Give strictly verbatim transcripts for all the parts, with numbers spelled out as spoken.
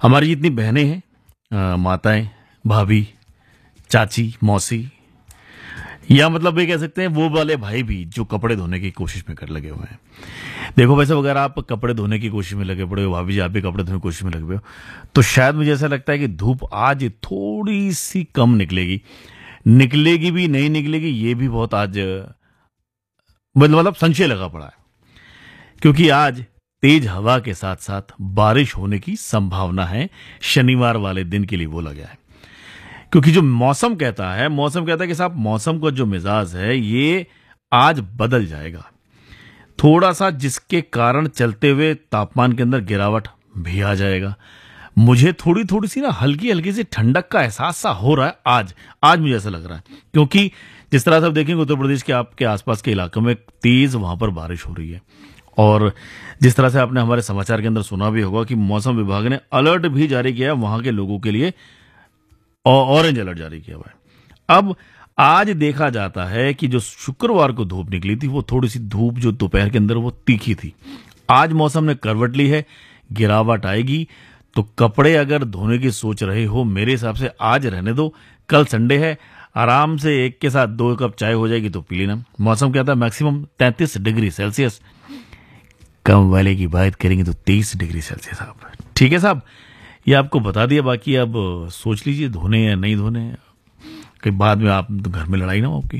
हमारी जितनी बहनें हैं, अ, माताएं, भाभी, चाची, मौसी, या मतलब ये कह सकते हैं वो वाले भाई भी जो कपड़े धोने की कोशिश में कर लगे हुए हैं। देखो वैसे अगर आप कपड़े धोने की कोशिश में लगे पड़े हो, भाभी जी आप भी कपड़े धोने की कोशिश में लगे हुए हो, तो शायद मुझे ऐसा लगता है कि धूप आज थोड़ी सी कम निकलेगी। निकलेगी भी नहीं निकलेगी ये भी बहुत आज मतलब मतलब संशय लगा पड़ा है, क्योंकि आज तेज हवा के साथ साथ बारिश होने की संभावना है। शनिवार वाले दिन के लिए बोला गया है, क्योंकि जो मौसम कहता है मौसम कहता है कि साहब मौसम का जो मिजाज है ये आज बदल जाएगा थोड़ा सा, जिसके कारण चलते हुए तापमान के अंदर गिरावट भी आ जाएगा। मुझे थोड़ी थोड़ी सी ना हल्की हल्की सी ठंडक का एहसास सा हो रहा है आज आज मुझे ऐसा लग रहा है, क्योंकि जिस तरह से आप देखेंगे उत्तर प्रदेश के आपके आसपास के इलाकों में तेज वहां पर बारिश हो रही है, और जिस तरह से आपने हमारे समाचार के अंदर सुना भी होगा कि मौसम विभाग ने अलर्ट भी जारी किया है वहां के लोगों के लिए, ऑरेंज अलर्ट जारी किया हुआ है। अब आज देखा जाता है कि जो शुक्रवार को धूप निकली थी वो थोड़ी सी धूप जो दोपहर के अंदर वो तीखी थी। आज मौसम ने करवट ली है, गिरावट आएगी, तो कपड़े अगर धोने की सोच रहे हो मेरे हिसाब से आज रहने दो। कल संडे है, आराम से एक के साथ दो कप चाय हो जाएगी तो पी लेना। मौसम कहता है मैक्सिमम तैंतीस डिग्री सेल्सियस, कम वाले की बात करेंगे तो तेईस डिग्री सेल्सियस। आप ठीक है साहब, ये आपको बता दिया, बाकी अब सोच लीजिए धोने या नहीं धोने, कहीं बाद में आप घर में लड़ाई ना हो आपकी।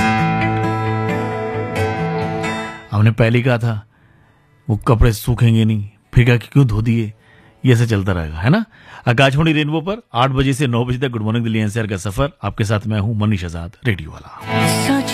हमने पहले कहा था वो कपड़े सूखेंगे नहीं, फिर कहा कि क्यों धो दिए, ये ऐसे चलता रहेगा, है ना। आकाशवाणी रेनबो पर आठ बजे से नौ बजे तक गुड मॉर्निंग दिल्ली एनसीआर का सफर, आपके साथ मैं हूं मनीष आजाद, रेडियो वाला।